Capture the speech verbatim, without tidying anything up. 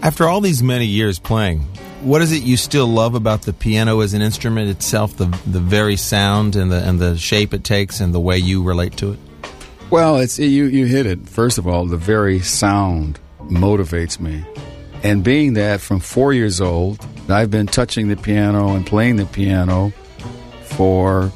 After all these many years playing, what is it you still love about the piano as an instrument itself, the the very sound and the and the shape it takes and the way you relate to it? Well, it's you, you hit it. First of all, the very sound motivates me. And being that from four years old, I've been touching the piano and playing the piano for